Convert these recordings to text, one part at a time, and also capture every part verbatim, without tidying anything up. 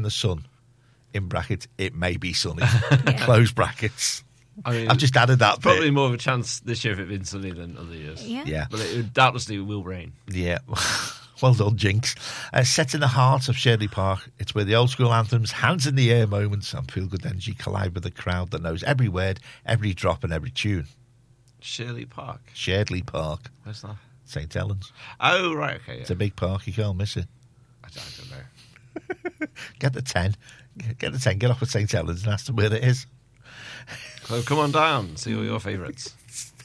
in the sun, in brackets, it may be sunny, close brackets. I mean, I've just added that probably bit. more of a chance this year of it being sunny than other years. Yeah. Yeah. But it doubtlessly will rain. Yeah. Well done, Jinx. Uh, set in the heart of Sherdley Park, it's where the old school anthems, hands in the air moments, and feel good energy collide with a crowd that knows every word, every drop, and every tune. Shirley Park. Sherdley Park, Where's that? Saint Helens. Oh, right, okay. Yeah. It's a big park, you can't miss it. I don't, I don't know. Get the ten. Get the ten, get off at Saint Helens and ask them where it is. So come on down, see all your favourites.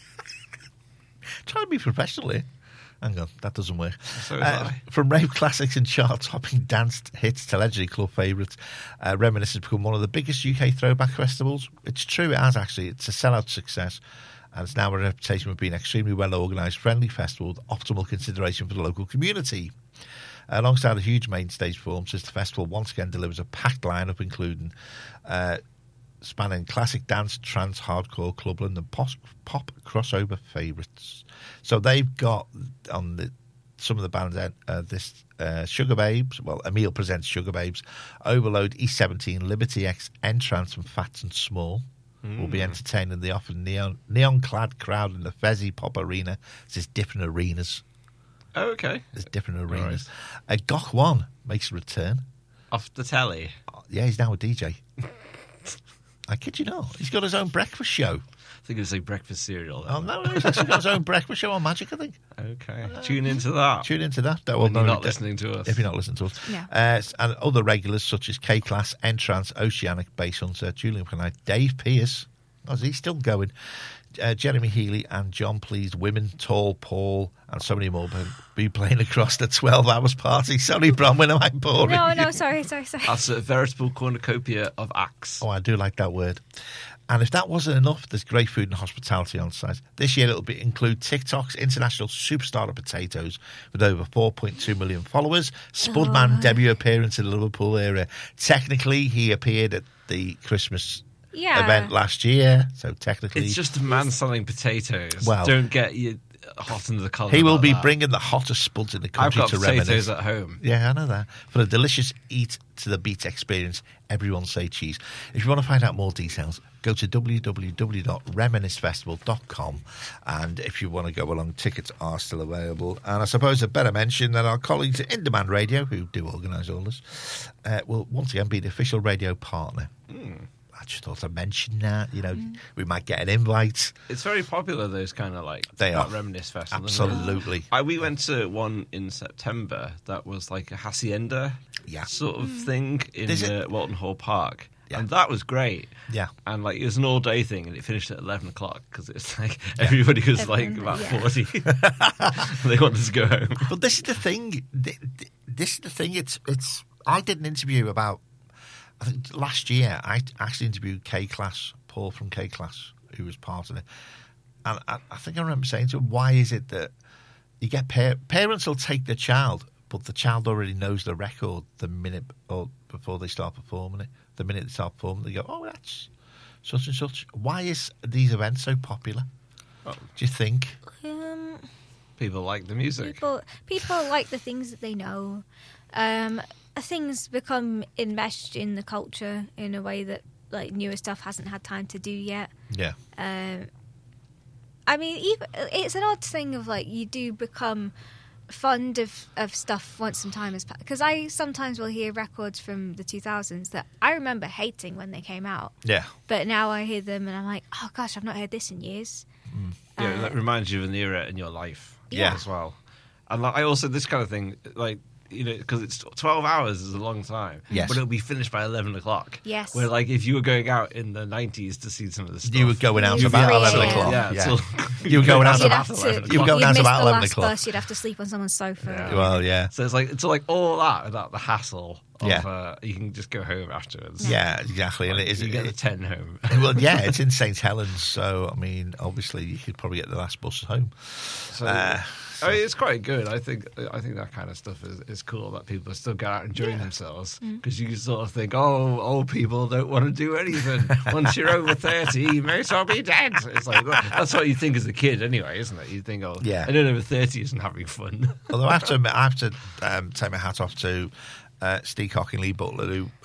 Try to be professional here. Hang on, that doesn't work. So is Uh, I. from rave classics and chart-topping dance hits to legendary club favourites, uh, Reminisce has become one of the biggest U K throwback festivals. It's true, it has actually. It's a sellout success, and it's now a reputation of being an extremely well-organised, friendly festival with optimal consideration for the local community. Alongside a huge main stage performances, the festival once again delivers a packed lineup, including uh, spanning classic dance, trance, hardcore, clubland, and pop, pop crossover favourites. So they've got on the some of the bands uh, this uh, Sugar Babes. Well, Emil presents Sugar Babes, Overload, E seventeen, Liberty X, Entrance, and Fats and Small. Mm. Will be entertaining the often neon neon clad crowd in the Fezzy Pop Arena. There's different arenas. Oh, okay. There's different arenas. Right. Uh, Gok One makes a return. Off the telly? Oh, yeah, he's now a D J. I kid you not. He's got his own breakfast show. I think it was like breakfast cereal. Oh, no, he's actually got his own breakfast show on Magic, I think. Okay. Uh, tune into that. Tune into that. that when you're not listening to us. If you're not listening to us. Yeah. Uh, and other regulars such as K-Class, Entrance, Oceanic, Base Hunter, Julian McKnight, Dave Pearce. Oh, is he still going? Uh, Jeremy Healy and John Pleased Women, Tall Paul, and so many more will be playing across the twelve hours party. Sorry, Bronwyn, am I boring No, you? no, sorry, sorry, sorry. That's a veritable cornucopia of acts. Oh, I do like that word. And if that wasn't enough, there's great food and hospitality on site. This year it'll be, include TikTok's international superstar of potatoes with over four point two million followers. Spudman oh. debut appearance in the Liverpool area. Technically, he appeared at the Christmas yeah. event last year, so technically... It's just a man selling potatoes. Well, don't get you hot under the collar. He will be that. bringing the hottest spuds in the country I've got to potatoes reminisce. at home. Yeah, I know that. For a delicious eat to the beat experience, everyone say cheese. If you want to find out more details, go to w w w dot reminisce festival dot com, and if you want to go along, tickets are still available. And I suppose I better mention that our colleagues at In Demand Radio, who do organise all this, uh, will once again be the official radio partner. Mm. I just thought I'd mention that. You know, mm. we might get an invite. It's very popular, those kind of like they are Reminisce Festival. Absolutely. I, we went to one in September that was like a hacienda yeah. sort of mm. thing in uh, Walton Hall Park. Yeah. And that was great. Yeah. And like it was an all day thing, and it finished at eleven o'clock because it's like yeah. everybody was Everyone, like about yeah. forty. They wanted to go home. But this is the thing. This is the thing. It's it's. I did an interview about. I think last year I actually interviewed K-Class, Paul from K-Class, who was part of it. And I, I think I remember saying to him, why is it that you get par- parents will take their child, but the child already knows the record the minute or before they start performing it. The minute they start performing, they go, oh, that's such and such. Why is these events so popular? Oh. Do you think? Um, people like the music. People, people like the things that they know. Um Things become enmeshed in the culture in a way that like newer stuff hasn't had time to do yet. Yeah. Um, I mean, even, it's an odd thing of like you do become fond of, of stuff once some time has passed. Because I sometimes will hear records from the two thousands that I remember hating when they came out. Yeah. But now I hear them and I'm like, oh gosh, I've not heard this in years. Mm. Yeah, uh, that reminds you of an era in your life. Yeah. As well. And like, I also, this kind of thing, like, you know, because it's twelve hours is a long time. Yes. But it'll be finished by eleven o'clock. Yes. Where, like, if you were going out in the nineties to see some of the stuff. You were going out about eleven o'clock. Yeah. yeah. So, you were going out about eleven o'clock. You were going out about eleven o'clock. Bus, you'd have to sleep on someone's sofa. Yeah. Well, yeah. So it's like, it's like all that without the hassle. Of, yeah. Uh, you can just go home afterwards. Yeah, exactly. Like, and it is. You get it, the ten home. Well, yeah, it's in Saint Helens. So, I mean, obviously, you could probably get the last bus home. So, uh, I mean, it's quite good. I think I think that kind of stuff is, is cool, that people still go out enjoying yeah. themselves. Because mm. you sort of think, oh, old people don't want to do anything. Once you're over thirty, you may as well be dead. It's like, that's what you think as a kid anyway, isn't it? You think, oh, yeah. anyone over thirty isn't having fun. Although I have to, admit, I have to um, take my hat off to uh, Steve Cock and Lee Butler, who